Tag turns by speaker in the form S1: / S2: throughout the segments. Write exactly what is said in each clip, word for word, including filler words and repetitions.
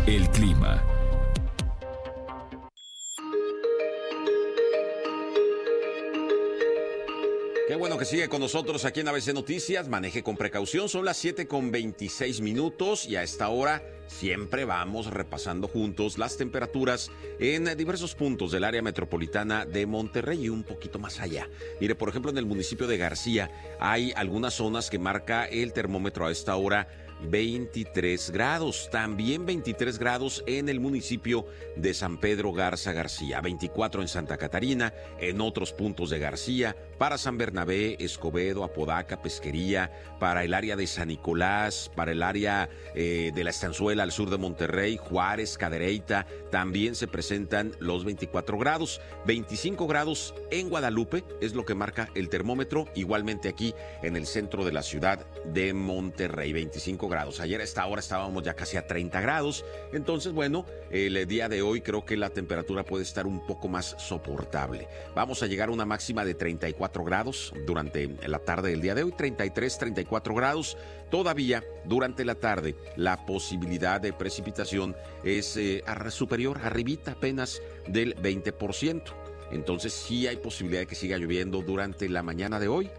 S1: El clima.
S2: Qué bueno que sigue con nosotros aquí en A B C Noticias. Maneje con precaución. Son las siete con veintiséis minutos y a esta hora siempre vamos repasando juntos las temperaturas en diversos puntos del área metropolitana de Monterrey y un poquito más allá. Mire, por ejemplo, en el municipio de García hay algunas zonas que marca el termómetro a esta hora veintitrés grados, también veintitrés grados en el municipio de San Pedro Garza García, veinticuatro en Santa Catarina, en otros puntos de García, para San Bernabé, Escobedo, Apodaca, Pesquería, para el área de San Nicolás, para el área eh, de la Estanzuela al sur de Monterrey, Juárez, Cadereyta, también se presentan los veinticuatro grados, veinticinco grados en Guadalupe, es lo que marca el termómetro, igualmente aquí en el centro de la ciudad de Monterrey, veinticinco grados. Ayer a esta hora estábamos ya casi a treinta grados, entonces bueno, el día de hoy creo que la temperatura puede estar un poco más soportable. Vamos a llegar a una máxima de treinta y cuatro grados durante la tarde del día de hoy, treinta y tres, treinta y cuatro grados. Todavía durante la tarde la posibilidad de precipitación es eh, superior, arribita apenas del veinte por ciento. Entonces sí hay posibilidad de que siga lloviendo durante la mañana de hoy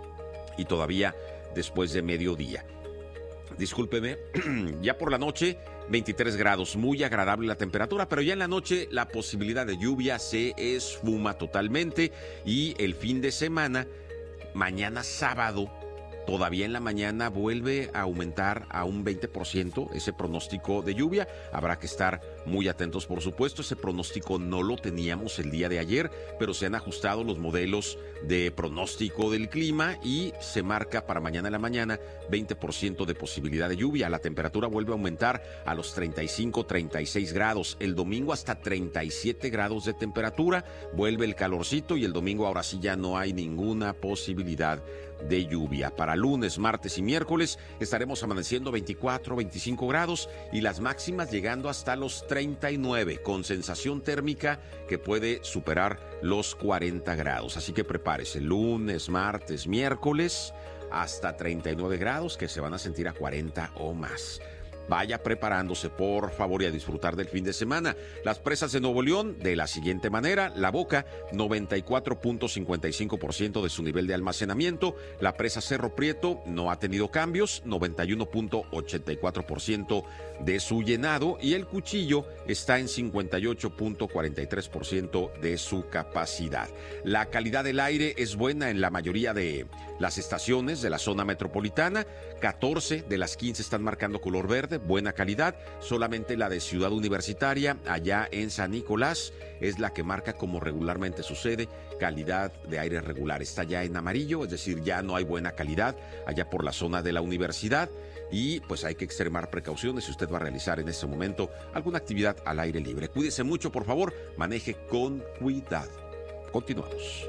S2: y todavía después de mediodía. Discúlpeme, ya por la noche veintitrés grados, muy agradable la temperatura, pero ya en la noche la posibilidad de lluvia se esfuma totalmente y el fin de semana, mañana sábado, todavía en la mañana vuelve a aumentar a un veinte por ciento ese pronóstico de lluvia. Habrá que estar muy atentos, por supuesto. Ese pronóstico no lo teníamos el día de ayer, pero se han ajustado los modelos de pronóstico del clima y se marca para mañana en la mañana veinte por ciento de posibilidad de lluvia. La temperatura vuelve a aumentar a los treinta y cinco, treinta y seis grados. El domingo hasta treinta y siete grados de temperatura. Vuelve el calorcito y el domingo ahora sí ya no hay ninguna posibilidad de lluvia. Para lunes, martes y miércoles estaremos amaneciendo veinticuatro, veinticinco grados y las máximas llegando hasta los treinta y nueve, con sensación térmica que puede superar los cuarenta grados. Así que prepárese, lunes, martes, miércoles, hasta treinta y nueve grados que se van a sentir a cuarenta o más. Vaya preparándose, por favor, y a disfrutar del fin de semana. Las presas de Nuevo León, de la siguiente manera: La Boca, noventa y cuatro punto cincuenta y cinco por ciento de su nivel de almacenamiento. La presa Cerro Prieto no ha tenido cambios, noventa y uno punto ochenta y cuatro por ciento de su llenado. Y el Cuchillo está en cincuenta y ocho punto cuarenta y tres por ciento de su capacidad. La calidad del aire es buena en la mayoría de las estaciones de la zona metropolitana. catorce de las quince están marcando color verde, buena calidad. Solamente la de Ciudad Universitaria, allá en San Nicolás, es la que marca, como regularmente sucede, calidad de aire regular. Está ya en amarillo, es decir, ya no hay buena calidad allá por la zona de la universidad. Y pues hay que extremar precauciones si usted va a realizar en este momento alguna actividad al aire libre. Cuídese mucho, por favor, maneje con cuidado. Continuamos.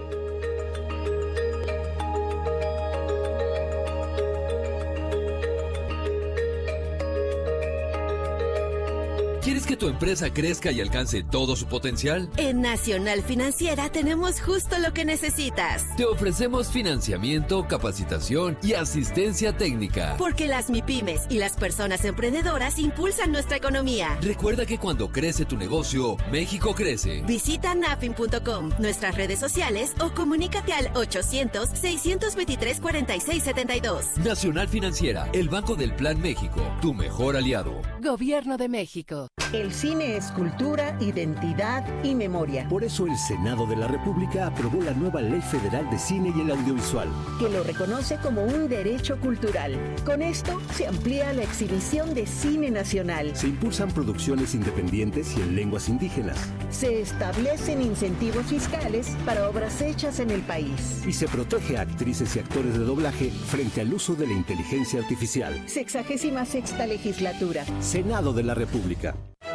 S1: ¿Quieres que tu empresa crezca y alcance todo su potencial?
S3: En Nacional Financiera tenemos justo lo que necesitas.
S1: Te ofrecemos financiamiento, capacitación y asistencia técnica.
S3: Porque las MIPYMES y las personas emprendedoras impulsan nuestra economía.
S1: Recuerda que cuando crece tu negocio, México crece.
S3: Visita nafin punto com, nuestras redes sociales o comunícate al ochocientos, seiscientos veintitrés, cuarenta y seis setenta y dos.
S1: Nacional Financiera, el Banco del Plan México, tu mejor aliado.
S3: Gobierno de México.
S4: El cine es cultura, identidad y memoria.
S5: Por eso el Senado de la República aprobó la nueva Ley Federal de Cine y el Audiovisual,
S4: que lo reconoce como un derecho cultural. Con esto se amplía la exhibición de cine nacional.
S5: Se impulsan producciones independientes y en lenguas indígenas.
S4: Se establecen incentivos fiscales para obras hechas en el país.
S5: Y se protege a actrices y actores de doblaje frente al uso de la inteligencia artificial.
S4: Sexagésima sexta legislatura.
S5: Senado de la República.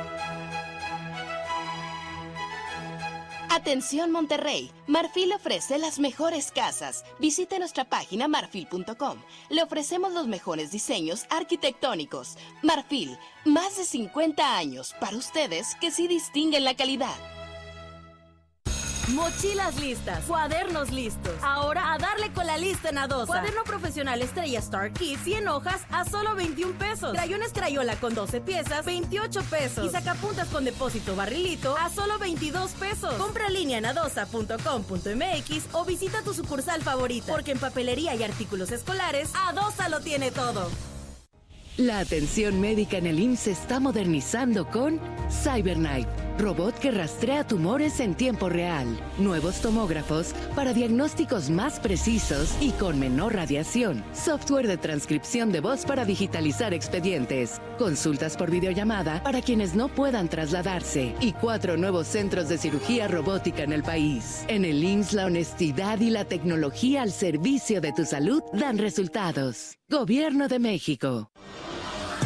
S3: Atención Monterrey, Marfil ofrece las mejores casas. Visite nuestra página marfil punto com. Le ofrecemos los mejores diseños arquitectónicos. Marfil, más de cincuenta años para ustedes que sí distinguen la calidad.
S6: Mochilas listas, cuadernos listos. Ahora a darle con la lista en Adosa. Cuaderno profesional Estrella Star Kit, cien hojas a solo veintiún pesos. Crayones Crayola con doce piezas, veintiocho pesos. Y sacapuntas con depósito barrilito a solo veintidós pesos. Compra en línea en adosa punto com punto m x o visita tu sucursal favorita. Porque en papelería y artículos escolares, Adosa lo tiene todo.
S7: La atención médica en el I M S S se está modernizando con CyberKnife, robot que rastrea tumores en tiempo real, nuevos tomógrafos para diagnósticos más precisos y con menor radiación, software de transcripción de voz para digitalizar expedientes, consultas por videollamada para quienes no puedan trasladarse y cuatro nuevos centros de cirugía robótica en el país. En el I M S S la honestidad y la tecnología al servicio de tu salud dan resultados. Gobierno de México.